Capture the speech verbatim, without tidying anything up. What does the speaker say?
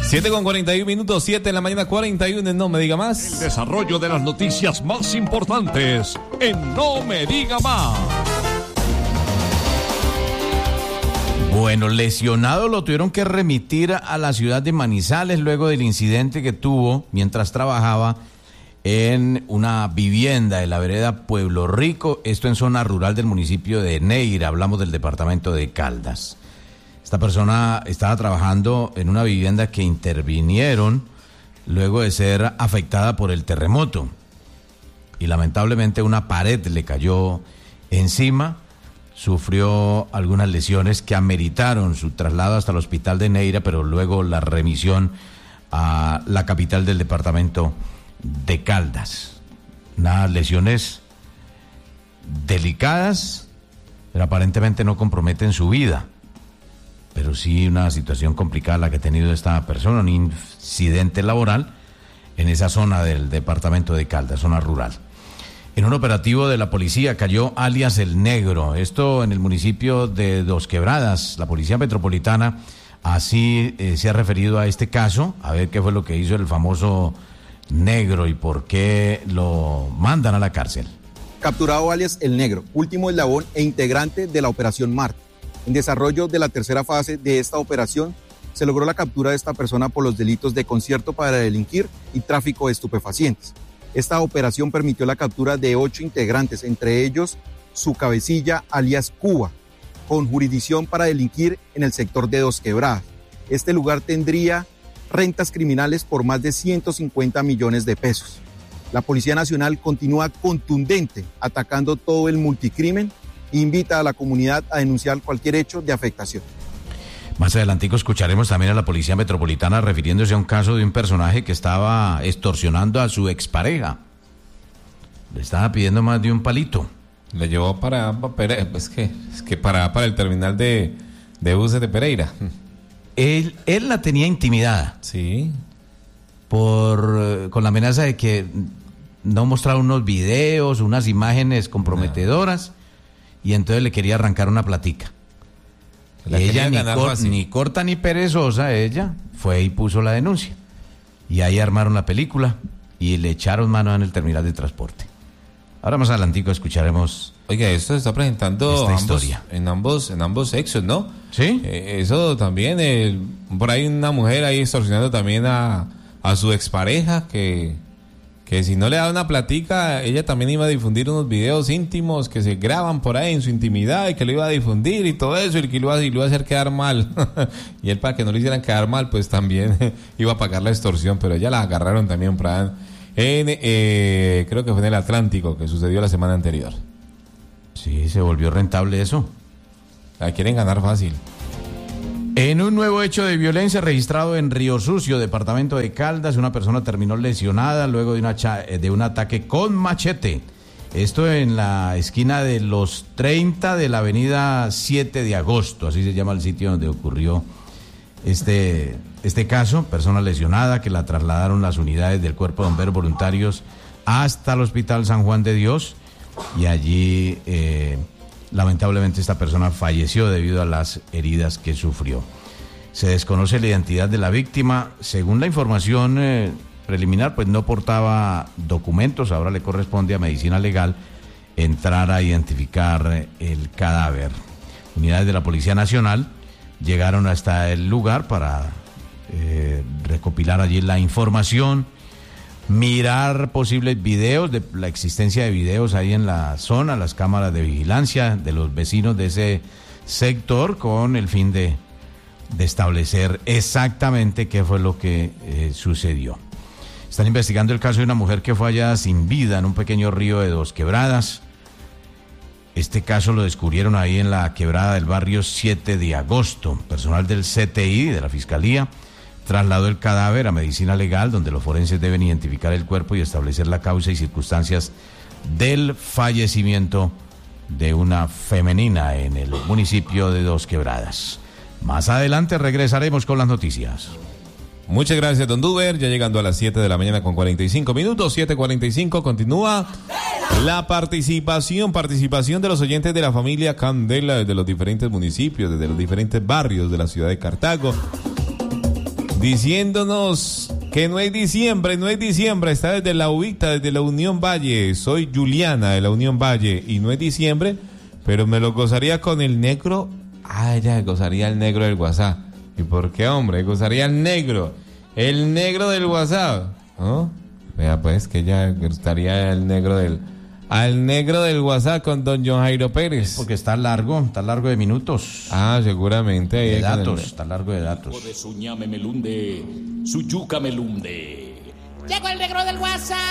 siete con cuarenta y uno minutos, siete en la mañana, cuarenta y uno en No Me Diga Más. El desarrollo de las noticias más importantes en No Me Diga Más. Bueno, lesionado lo tuvieron que remitir a la ciudad de Manizales luego del incidente que tuvo mientras trabajaba en una vivienda de la vereda Pueblo Rico, esto en zona rural del municipio de Neira, hablamos del departamento de Caldas. Esta persona estaba trabajando en una vivienda que intervinieron luego de ser afectada por el terremoto y lamentablemente una pared le cayó encima, sufrió algunas lesiones que ameritaron su traslado hasta el hospital de Neira, pero luego la remisión a la capital del departamento de Caldas. Unas lesiones delicadas, pero aparentemente no comprometen su vida. Pero sí una situación complicada la que ha tenido esta persona, un incidente laboral en esa zona del departamento de Caldas, zona rural. En un operativo de la policía cayó alias El Negro, esto en el municipio de Dos Quebradas. La Policía Metropolitana así eh, se ha referido a este caso, a ver qué fue lo que hizo el famoso Negro y por qué lo mandan a la cárcel. Capturado alias El Negro, último eslabón e integrante de la Operación Marte. En desarrollo de la tercera fase de esta operación, se logró la captura de esta persona por los delitos de concierto para delinquir y tráfico de estupefacientes. Esta operación permitió la captura de ocho integrantes, entre ellos su cabecilla alias Cuba, con jurisdicción para delinquir en el sector de Dos Quebradas. Este lugar tendría rentas criminales por más de ciento cincuenta millones de pesos. La Policía Nacional continúa contundente atacando todo el multicrimen e invita a la comunidad a denunciar cualquier hecho de afectación. Más adelantico escucharemos también a la Policía Metropolitana refiriéndose a un caso de un personaje que estaba extorsionando a su expareja. Le estaba pidiendo más de un palito. Le llevó para, para es que, es que para, para el terminal de, de buses de Pereira. Él, él la tenía intimidada. Sí. Por, con la amenaza de que no mostrara unos videos, unas imágenes comprometedoras, no. Y entonces le quería arrancar una platica. La ella ni, cor, ni corta ni perezosa, ella fue y puso la denuncia. Y ahí armaron la película y le echaron mano en el terminal de transporte. Ahora más adelantico escucharemos. Oiga, esto se está presentando esta ambos, historia. en ambos en ambos sexos, ¿no? Sí. Eh, eso también, el, por ahí una mujer ahí extorsionando también a, a su expareja que, que si no le da una platica, ella también iba a difundir unos videos íntimos que se graban por ahí en su intimidad y que lo iba a difundir y todo eso y que lo iba, y lo iba a hacer quedar mal. Y él, para que no le hicieran quedar mal, pues también iba a pagar la extorsión, pero ella la agarraron también por ahí en, eh, creo que fue en el Atlántico, que sucedió la semana anterior. Sí, se volvió rentable eso. La quieren ganar fácil. En un nuevo hecho de violencia registrado en Río Sucio, departamento de Caldas, una persona terminó lesionada luego de, una cha- de un ataque con machete. Esto en la esquina de los treinta de la avenida siete de agosto, así se llama el sitio donde ocurrió este, este caso. Persona lesionada que la trasladaron las unidades del Cuerpo de Bomberos Voluntarios hasta el Hospital San Juan de Dios y allí... Eh, lamentablemente esta persona falleció debido a las heridas que sufrió. Se desconoce la identidad de la víctima. Según la información eh, preliminar, pues no portaba documentos. Ahora le corresponde a Medicina Legal entrar a identificar el cadáver. Unidades de la Policía Nacional llegaron hasta el lugar para eh, recopilar allí la información, mirar posibles videos, de la existencia de videos ahí en la zona, las cámaras de vigilancia de los vecinos de ese sector con el fin de, de establecer exactamente qué fue lo que eh, sucedió. Están investigando el caso de una mujer que fue hallada sin vida en un pequeño río de Dos Quebradas. Este caso lo descubrieron ahí en la quebrada del barrio siete de agosto. Personal del C T I, de la Fiscalía, trasladó el cadáver a Medicina Legal, donde los forenses deben identificar el cuerpo y establecer la causa y circunstancias del fallecimiento de una femenina en el municipio de Dos Quebradas. Más adelante regresaremos con las noticias. Muchas gracias, don Duber. Ya llegando a las siete de la mañana con cuarenta y cinco minutos, siete cuarenta y cinco, continúa la participación, participación de los oyentes de la familia Candela desde los diferentes municipios, desde los diferentes barrios de la ciudad de Cartago. diciéndonos que no es diciembre, no es diciembre, está desde la Ubita, desde la Unión Valle. Soy Juliana de la Unión Valle y no es diciembre, pero me lo gozaría con el negro. Ah, ya gozaría el negro del WhatsApp. ¿Y por qué, hombre? Gozaría el negro, el negro del WhatsApp, ¿no? Vea pues que ya gustaría el negro del al negro del WhatsApp con don John Jairo Pérez. Porque está largo, está largo de minutos. Ah, seguramente. Ahí De hay con datos, el- está largo de datos. De su ñame melunde, su yuca melunde. Llegó el negro del WhatsApp.